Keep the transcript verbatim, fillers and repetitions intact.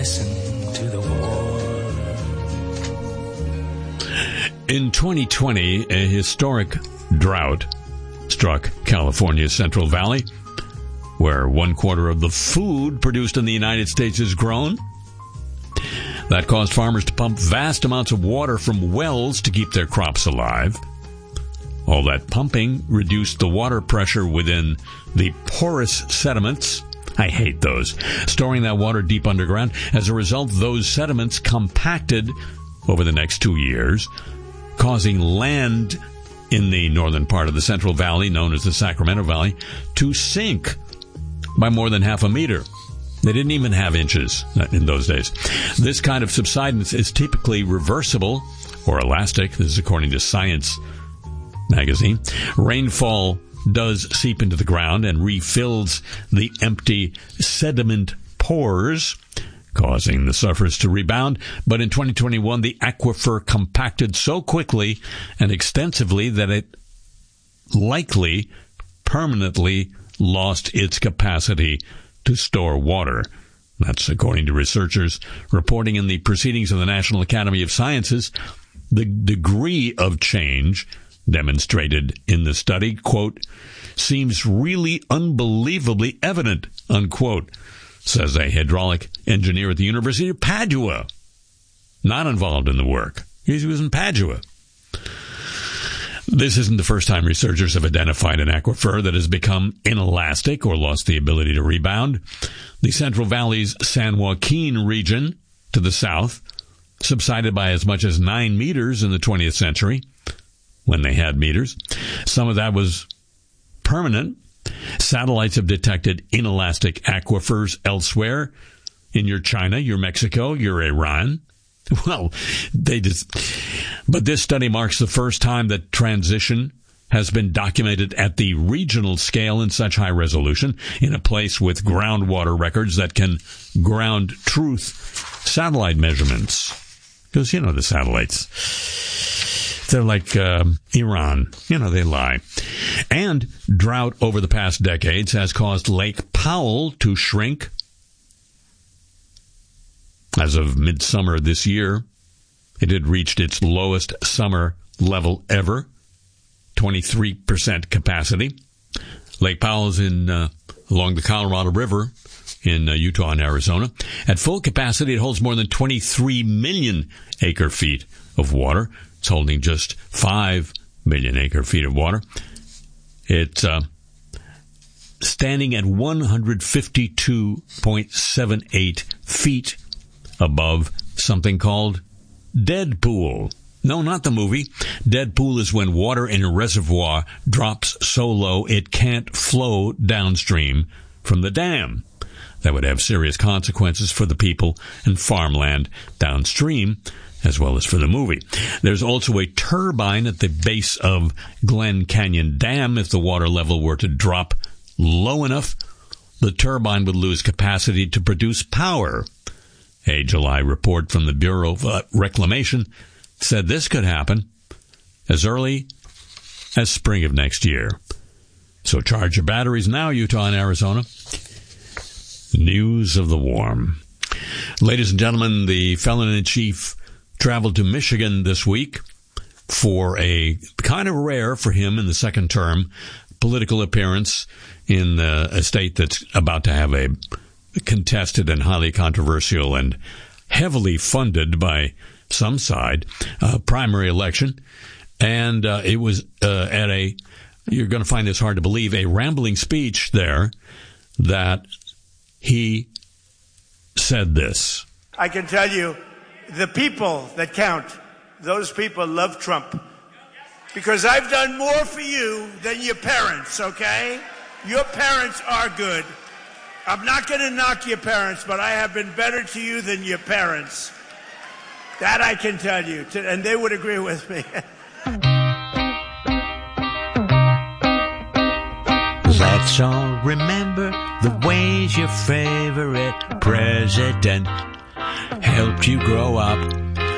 listen to the war. In twenty twenty, a historic drought struck California's Central Valley, where one quarter of the food produced in the United States is grown. That caused farmers to pump vast amounts of water from wells to keep their crops alive. All that pumping reduced the water pressure within the porous sediments. I hate those. Storing that water deep underground. As a result, those sediments compacted over the next two years, causing land in the northern part of the Central Valley, known as the Sacramento Valley, to sink by more than half a meter. They didn't even have inches in those days. This kind of subsidence is typically reversible or elastic. This is according to Science magazine. Rainfall does seep into the ground and refills the empty sediment pores, causing the surface to rebound. But in twenty twenty-one, the aquifer compacted so quickly and extensively that it likely permanently lost its capacity to store water. That's according to researchers reporting in the Proceedings of the National Academy of Sciences. The degree of change demonstrated in the study, quote, seems really unbelievably evident, unquote, says a hydraulic engineer at the University of Padua. Not involved in the work. He was in Padua. This isn't the first time researchers have identified an aquifer that has become inelastic or lost the ability to rebound. The Central Valley's San Joaquin region to the south subsided by as much as nine meters in the twentieth century, when they had meters. Some of that was permanent. Satellites have detected inelastic aquifers elsewhere in your China, your Mexico, your Iran. Well, they just, but this study marks the first time that transition has been documented at the regional scale in such high resolution in a place with groundwater records that can ground truth satellite measurements. Because, you know, the satellites, they're like uh, Iran. You know, they lie. And drought over the past decades has caused Lake Powell to shrink. As of midsummer this year, it had reached its lowest summer level ever, twenty-three percent capacity. Lake Powell is in uh, along the Colorado River in uh, Utah and Arizona. At full capacity, it holds more than twenty-three million acre feet of water. It's holding just five million acre feet of water. It's uh, standing at one hundred fifty-two point seven eight feet above something called dead pool. No, not the movie. Dead pool is when water in a reservoir drops so low it can't flow downstream from the dam. That would have serious consequences for the people and farmland downstream, as well as for the movie. There's also a turbine at the base of Glen Canyon Dam. If the water level were to drop low enough, the turbine would lose capacity to produce power. A July report from the Bureau of uh, Reclamation said this could happen as early as spring of next year. So charge your batteries now, Utah and Arizona. News of the warm. Ladies and gentlemen, the felon-in-chief traveled to Michigan this week for a kind of rare for him in the second term political appearance in uh, a state that's about to have a contested and highly controversial and heavily funded by some side uh, primary election. And uh, it was uh, at a, you're going to find this hard to believe, a rambling speech there that he said this. I can tell you, the people that count, those people love Trump. Because I've done more for you than your parents, okay? Your parents are good. I'm not going to knock your parents, but I have been better to you than your parents. That I can tell you, and they would agree with me. Let's all remember the ways your favorite president helped you grow up.